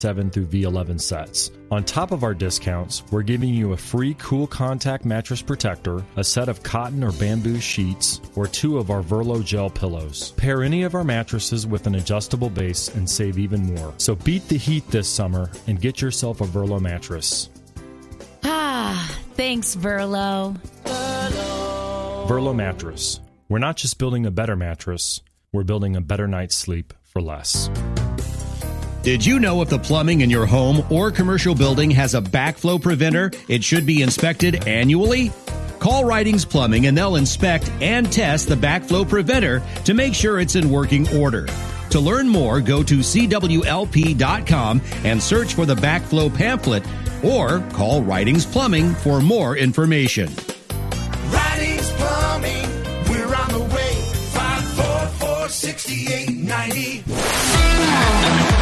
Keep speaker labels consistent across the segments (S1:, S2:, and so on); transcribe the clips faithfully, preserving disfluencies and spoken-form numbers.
S1: seven through V eleven sets. On top of our discounts, we're giving you a free Cool Contact mattress protector, a set of cotton or bamboo sheets, or two of our Verlo gel pillows. Pair any of our mattresses with an adjustable base and save even more. So beat the heat this summer and get yourself a Verlo mattress.
S2: Ah, thanks, Verlo.
S1: Verlo. Verlo mattress. We're not just building a better mattress, we're building a better night's sleep for less.
S3: Did you know if the plumbing in your home or commercial building has a backflow preventer, it should be inspected annually? Call Ridings Plumbing and they'll inspect and test the backflow preventer to make sure it's in working order. To learn more, go to C W L P dot com and search for the backflow pamphlet or call Ridings Plumbing for more information.
S4: Ridings Plumbing, we're on the way. five four four, six eight nine zero.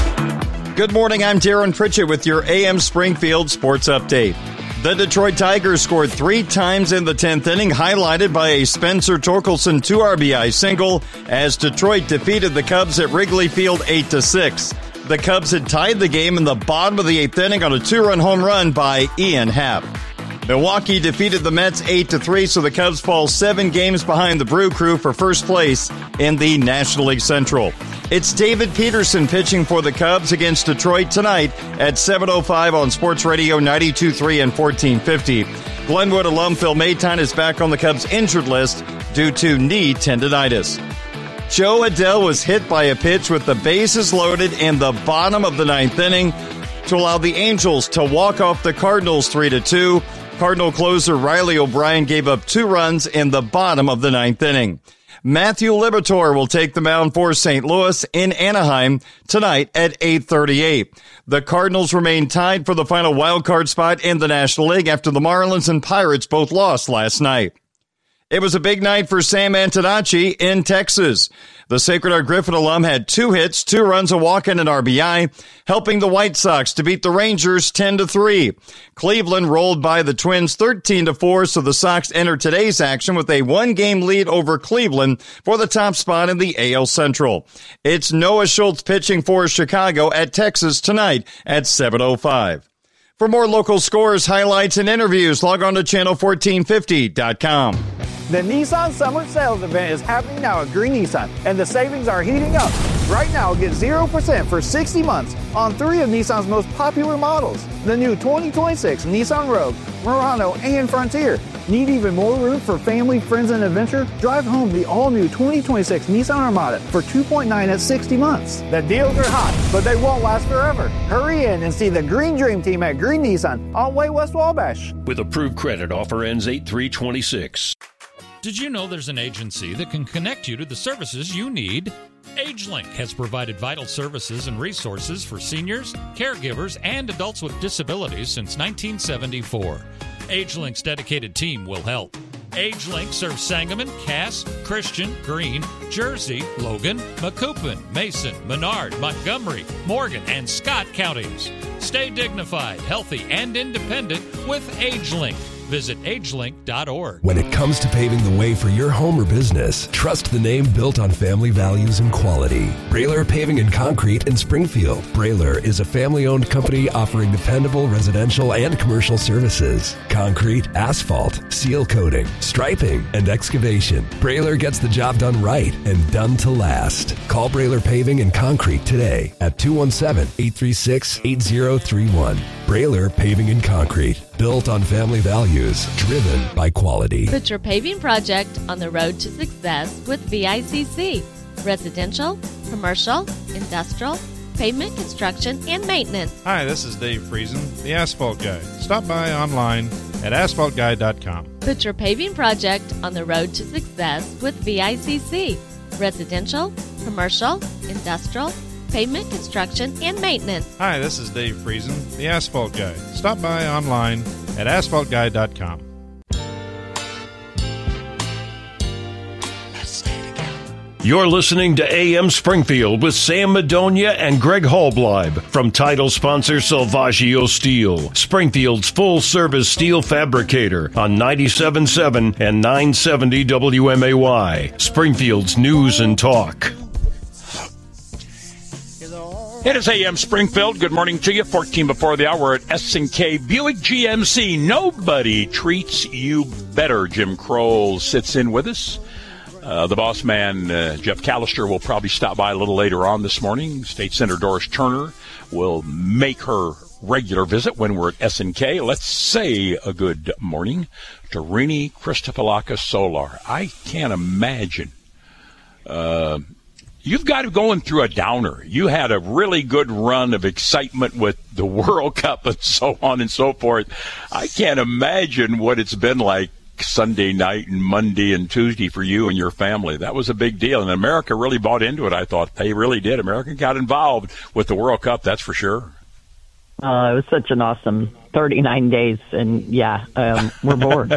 S5: Good morning, I'm Darren Pritchett with your A M Springfield Sports Update. The Detroit Tigers scored three times in the tenth inning, highlighted by a Spencer Torkelson two R B I single as Detroit defeated the Cubs at Wrigley Field eight to six. The Cubs had tied the game in the bottom of the eighth inning on a two-run home run by Ian Happ. Milwaukee defeated the Mets eight to three, so the Cubs fall seven games behind the Brew Crew for first place in the National League Central. It's David Peterson pitching for the Cubs against Detroit tonight at seven oh five on Sports Radio ninety-two point three and fourteen fifty. Glenwood alum Phil Mayton is back on the Cubs injured list due to knee tendonitis. Joe Adell was hit by a pitch with the bases loaded in the bottom of the ninth inning to allow the Angels to walk off the Cardinals three to two. Cardinal closer Riley O'Brien gave up two runs in the bottom of the ninth inning. Matthew Liberatore will take the mound for Saint Louis in Anaheim tonight at eight thirty-eight. The Cardinals remain tied for the final wildcard spot in the National League after the Marlins and Pirates both lost last night. It was a big night for Sam Antonacci in Texas. The Sacred Heart Griffin alum had two hits, two runs, a walk, and an R B I, helping the White Sox to beat the Rangers ten to three. Cleveland rolled by the Twins thirteen to four, so the Sox enter today's action with a one-game lead over Cleveland for the top spot in the A L Central. It's Noah Schultz pitching for Chicago at Texas tonight at seven oh five. For more local scores, highlights, and interviews, log on to channel fourteen fifty dot com.
S6: The Nissan Summer Sales Event is happening now at Green Nissan, and the savings are heating up. Right now, get zero percent for sixty months on three of Nissan's most popular models. The new twenty twenty-six Nissan Rogue, Murano, and Frontier. Need even more room for family, friends, and adventure? Drive home the all-new twenty twenty-six Nissan Armada for two point nine at sixty months. The deals are hot, but they won't last forever. Hurry in and see the Green Dream Team at Green Nissan on Way West Wabash.
S7: With approved credit, offer ends eight three twenty-six.
S8: Did you know there's an agency that can connect you to the services you need? AgeLink has provided vital services and resources for seniors, caregivers, and adults with disabilities since nineteen seventy-four. AgeLink's dedicated team will help. AgeLink serves Sangamon, Cass, Christian, Greene, Jersey, Logan, Macoupin, Mason, Menard, Montgomery, Morgan, and Scott counties. Stay dignified, healthy, and independent with AgeLink. Visit agelink dot org.
S9: When it comes to paving the way for your home or business, trust the name built on family values and quality. Brailer Paving and Concrete in Springfield. Brailer is a family-owned company offering dependable residential and commercial services. Concrete, asphalt, seal coating, striping, and excavation. Brailer gets the job done right and done to last. Call Brailer Paving and Concrete today at two one seven, eight three six, eight zero three one. Brailer Paving and Concrete. Built on family values, driven by quality.
S10: Put your paving project on the road to success with V I C C. Residential, commercial, industrial, pavement construction, and maintenance.
S11: Hi, this is Dave Friesen, the Asphalt Guy. Stop by online at asphalt guy dot com.
S10: Put your paving project on the road to success with V I C C. Residential, commercial, industrial, pavement construction, and maintenance.
S11: Hi, this is Dave Friesen, the Asphalt Guy. Stop by online at asphalt guy dot com.
S7: You're listening to A M Springfield with Sam Madonia and Greg Hallbleib from title sponsor Salvaggio Steel, Springfield's full-service steel fabricator on ninety-seven point seven and nine seventy W M A Y, Springfield's News and Talk.
S12: It is A M Springfield. Good morning to you. fourteen before the hour at S and K Buick G M C. Nobody treats you better. Jim Kroll sits in with us. Uh, the boss man, uh, Jeff Callister, will probably stop by a little later on this morning. State Senator Doris Turner will make her regular visit when we're at S and K. Let's say a good morning to Rini Christopolakis Solar. I can't imagine. Uh, you've got to going through a downer. You had a really good run of excitement with the World Cup and so on and so forth. I can't imagine what it's been like Sunday night and Monday and Tuesday for you and your family. That was a big deal, and America really bought into it. I thought they really did. America got involved with the World Cup, that's for sure.
S13: Uh, it was such an awesome thirty-nine days, and yeah, um, we're bored.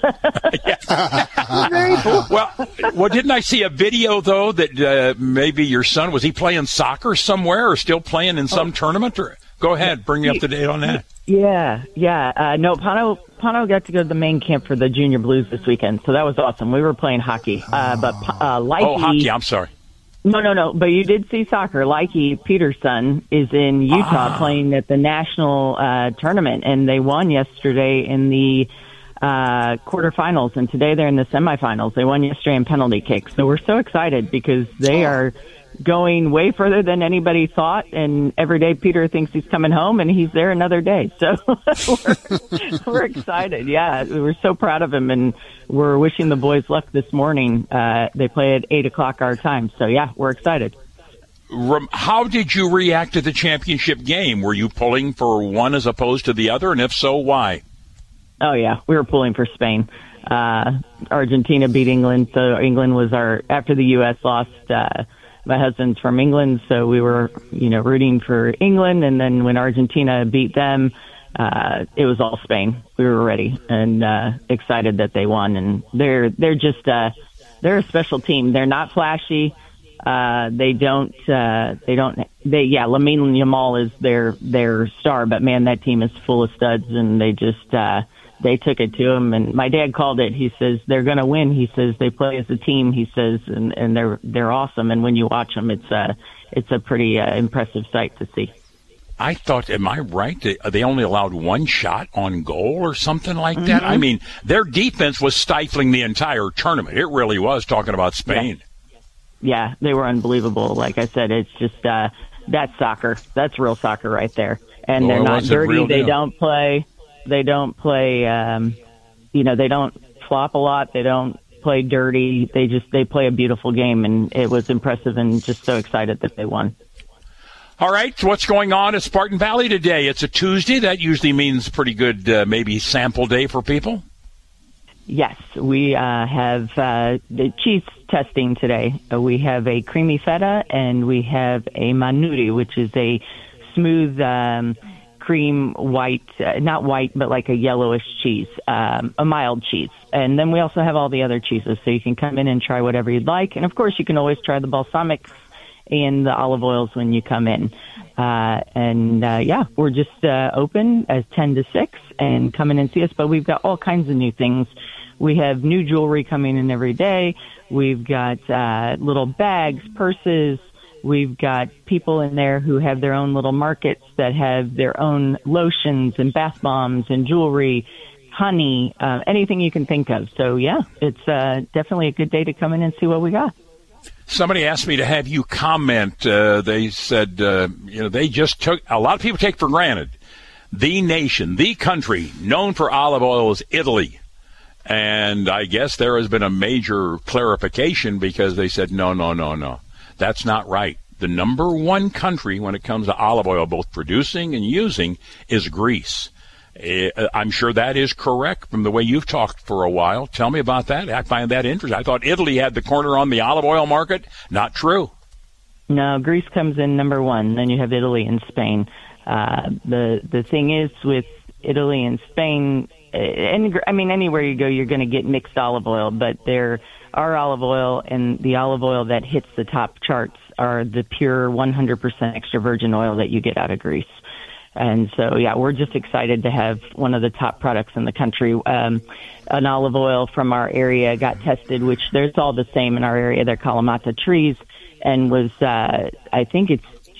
S12: Very cool. Well, well, didn't I see a video though that uh, maybe your son, was he playing soccer somewhere or still playing in some oh. tournament? Or go ahead, bring me up to date on that.
S13: Yeah, yeah. Uh, no, Pano Pano got to go to the main camp for the Junior Blues this weekend, so that was awesome. We were playing hockey, uh, but uh, like
S12: oh, hockey. I'm sorry.
S13: No, no, no. But you did see soccer. Likey, Peter's son, is in Utah ah. playing at the national uh, tournament, and they won yesterday in the uh, quarterfinals, and today they're in the semifinals. They won yesterday in penalty kicks. So we're so excited because they are going way further than anybody thought, and every day Peter thinks he's coming home, and he's there another day. So we're, we're excited. Yeah, we're so proud of him, and we're wishing the boys luck this morning. Uh, they play at eight o'clock our time. So, yeah, we're excited.
S12: How did you react to the championship game? Were you pulling for one as opposed to the other, and if so, why?
S13: Oh, yeah, we were pulling for Spain. Uh, Argentina beat England, so England was our, after the U S lost, uh, my husband's from England, so we were, you know, rooting for England, and then when Argentina beat them, uh, it was all Spain. We were ready and uh, excited that they won, and they're they're just uh, they're a special team. They're not flashy. Uh, they don't uh, they don't they yeah. Lamine Yamal is their their star, but man, that team is full of studs, and they just uh, they took it to him. And my dad called it. He says they're going to win. He says they play as a team. He says, and, and they're they're awesome. And when you watch them, it's a it's a pretty uh, impressive sight to see.
S12: I thought, am I right? They, they only allowed one shot on goal or something like that. Mm-hmm. I mean, their defense was stifling the entire tournament. It really was. Talking about Spain.
S13: Yeah, yeah, they were unbelievable. Like I said, it's just uh, that's soccer. That's real soccer right there. And
S12: well,
S13: they're not dirty. They
S12: deal.
S13: don't play. They don't play, um, you know, they don't flop a lot. They don't play dirty. They just, they play a beautiful game, and it was impressive, and just so excited that they won.
S12: All right, so what's going on at Spartan Valley today? It's a Tuesday. That usually means pretty good, uh, maybe sample day for people.
S13: Yes, we uh, have uh, the cheese testing today. Uh, we have a creamy feta, and we have a manuri, which is a smooth, um, cream white, uh, not white, but like a yellowish cheese, um, a mild cheese. And then we also have all the other cheeses, so you can come in and try whatever you'd like. And, of course, you can always try the balsamics and the olive oils when you come in. Uh, and, uh, yeah, we're just uh, open as ten to six, and come in and see us. But we've got all kinds of new things. We have new jewelry coming in every day. We've got uh, little bags, purses. We've got people in there who have their own little markets that have their own lotions and bath bombs and jewelry, honey, uh, anything you can think of. So, yeah, it's uh, definitely a good day to come in and see what we got.
S12: Somebody asked me to have you comment. Uh, they said, uh, you know, they just took, a lot of people take for granted, the nation, the country known for olive oil is Italy. And I guess there has been a major clarification because they said, no, no, no, no. That's not right. The number one country when it comes to olive oil, both producing and using, is Greece. I'm sure that is correct from the way you've talked for a while. Tell me about that. I find that interesting. I thought Italy had the corner on the olive oil market. Not true.
S13: No, Greece comes in number one. Then you have Italy and Spain. Uh, the the thing is with Italy and Spain, and I mean anywhere you go, you're going to get mixed olive oil, but they're our olive oil and the olive oil that hits the top charts are the pure one hundred percent extra virgin oil that you get out of Greece. And so, yeah, we're just excited to have one of the top products in the country. Um, an olive oil from our area got tested, which there's all the same in our area. They're Kalamata trees, and was, uh, I think it's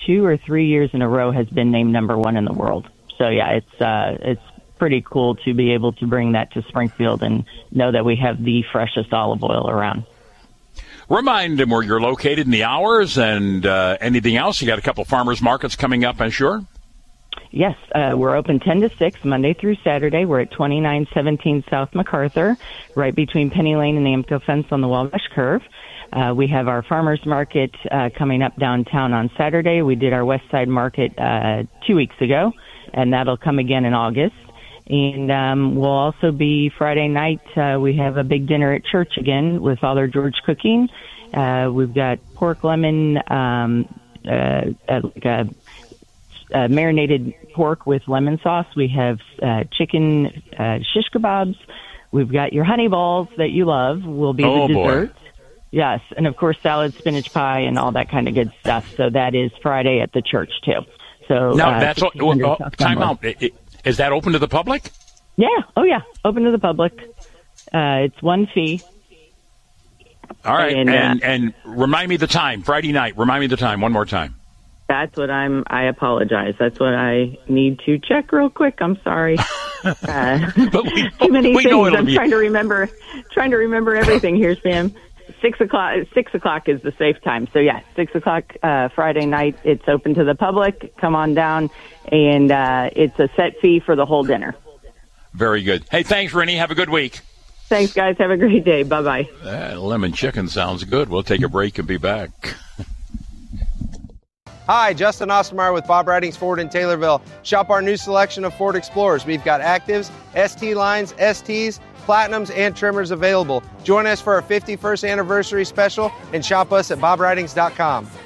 S13: two or three years in a row has been named number one in the world. So yeah, it's uh, it's pretty cool to be able to bring that to Springfield and know that we have the freshest olive oil around.
S12: Remind them where you're located and the hours and uh, anything else. You got a couple farmers markets coming up, I'm sure.
S13: Yes, uh, we're open ten to six, Monday through Saturday. We're at twenty-nine seventeen South MacArthur, right between Penny Lane and the Amco fence on the Wabash Curve. Uh, we have our farmers market uh, coming up downtown on Saturday. We did our West Side Market uh, two weeks ago, and that'll come again in August. And um, we'll also be Friday night. Uh, we have a big dinner at church again with Father George cooking. Uh, we've got pork lemon, um, uh, uh, like a, a marinated pork with lemon sauce. We have uh, chicken uh, shish kebabs. We've got your honey balls that you love. Will be
S12: oh,
S13: the dessert.
S12: Boy.
S13: Yes, and of course salad, spinach pie, and all that kind of good stuff. So that is Friday at the church too. So
S12: now
S13: uh,
S12: that's what, well, uh, time out. It, it, is that open to the public?
S13: Yeah. Oh yeah, open to the public. Uh, it's one fee.
S12: All right,
S13: and
S12: and,
S13: uh,
S12: and remind me the time. Friday night. Remind me the time one more time.
S13: That's what I'm. I apologize. That's what I need to check real quick. I'm sorry. Uh,
S12: but we know,
S13: too many
S12: we
S13: things.
S12: know it'll
S13: I'm
S12: be...
S13: trying to remember. Trying to remember everything here, Sam. Six o'clock. Six o'clock is the safe time. So yeah, six o'clock uh, Friday night. It's open to the public. Come on down, and uh, it's a set fee for the whole dinner.
S12: Very good. Hey, thanks, Rennie. Have a good week.
S13: Thanks, guys. Have a great day. Bye bye.
S12: That lemon chicken sounds good. We'll take a break and be back.
S14: Hi, Justin Ostermeyer with Bob Ridings Ford in Taylorville. Shop our new selection of Ford Explorers. We've got Actives, S T lines, S Ts, Platinums, and Trimmers available. Join us for our fifty-first anniversary special and shop us at bob ridings dot com.